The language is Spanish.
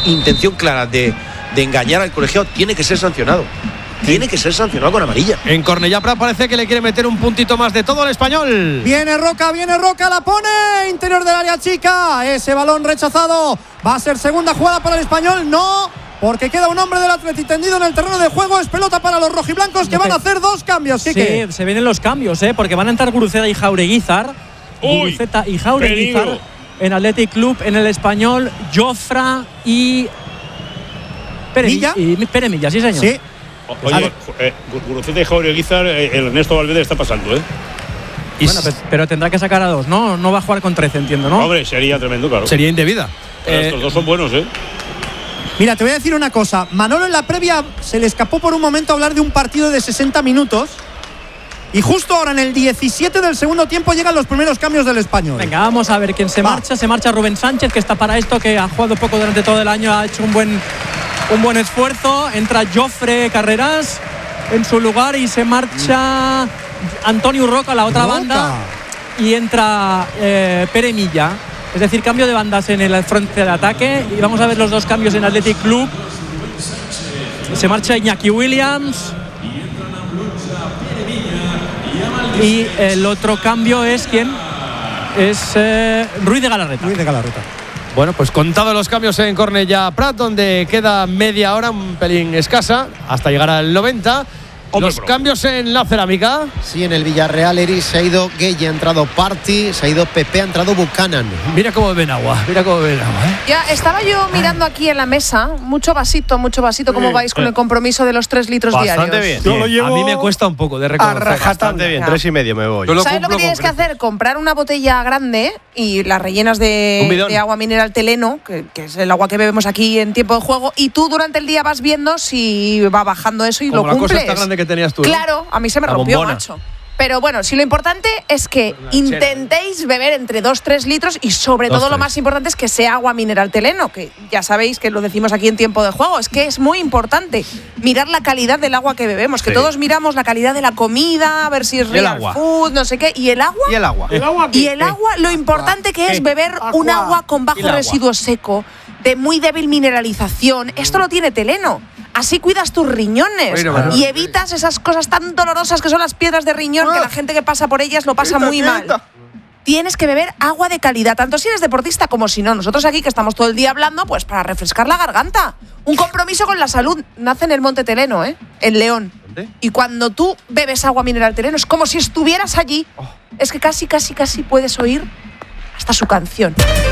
intención clara de engañar al colegiado, tiene que ser sancionado. Tiene que ser sancionado con amarilla. En Cornellá Prat parece que le quiere meter un puntito más de todo al Español. Viene Roca, la pone. Interior del área chica. Ese balón rechazado. Va a ser segunda jugada para el Español. No, porque queda un hombre del Atleti tendido en el terreno de juego. Es pelota para los rojiblancos que van a hacer 2 cambios. Quique. Sí, se vienen los cambios, porque van a entrar Guruceta y Jaureguizar. Guruceta y Jaureguizar en Athletic Club, en el Español, Jofra y Pere Milla, sí señor. Sí. Oye, Guruceta y Jaureguizar, el Ernesto Valverde está pasando, Bueno, pero tendrá que sacar a 2, ¿no? No va a jugar con 13, entiendo, ¿no? Hombre, sería tremendo, claro. Sería indebida. Estos 2 son buenos, Mira, te voy a decir una cosa. Manolo en la previa se le escapó por un momento hablar de un partido de 60 minutos. Y justo ahora en el 17 del segundo tiempo llegan los primeros cambios del Español. Venga, vamos a ver quién se marcha. Se marcha Rubén Sánchez, que está para esto, que ha jugado poco durante todo el año, ha hecho un buen esfuerzo. Entra Jofre Carreras en su lugar y se marcha Antonio Roca a la otra banda. Y entra Pere Milla. Es decir, cambio de bandas en el frente de ataque. Y vamos a ver los 2 cambios en Athletic Club. Se marcha Iñaki Williams. Y el otro cambio es ¿quién? Es Ruiz de Galarreta. Bueno, pues contados los cambios en Cornellá Prat, donde queda media hora, un pelín escasa, hasta llegar al 90. Los cambios en la Cerámica. Sí, en el Villarreal, Eris se ha ido Gueye, ha entrado Party, se ha ido Pepe, ha entrado Buchanan. Mira cómo beben agua, Ya estaba yo mirando aquí en la mesa, mucho vasito. ¿Cómo vais con el compromiso de los 3 litros bastante diarios? Bien. Yo lo llevo. A mí me cuesta un poco de reconocer. Bastante bien, 3,5 me voy. ¿Sabes lo que tienes que hacer? Comprar una botella grande y las rellenas de agua mineral Teleno, que es el agua que bebemos aquí en tiempo de juego, y tú durante el día vas viendo si va bajando eso y como lo cumples. La cosa está grande que tenías tú, ¿no? Claro, a mí se me rompió, macho. Pero bueno, si lo importante es que intentéis beber entre 2-3 litros y sobre todo lo más importante es que sea agua mineral Teleno, que ya sabéis que lo decimos aquí en tiempo de juego, es que es muy importante mirar la calidad del agua que bebemos, que todos miramos la calidad de la comida, a ver si es real food, no sé qué, y el agua. Y el agua, lo importante que es beber un agua con bajo residuo seco, de muy débil mineralización. Esto lo tiene Teleno. Así cuidas tus riñones y evitas esas cosas tan dolorosas que son las piedras de riñón, que la gente que pasa por ellas lo pasa muy mal. Tienes que beber agua de calidad, tanto si eres deportista como si no. Nosotros aquí, que estamos todo el día hablando, pues para refrescar la garganta. Un compromiso con la salud. Nace en el Monte Teleno, en León. ¿Dónde? Y cuando tú bebes agua mineral Teleno es como si estuvieras allí. Es que casi puedes oír hasta su canción.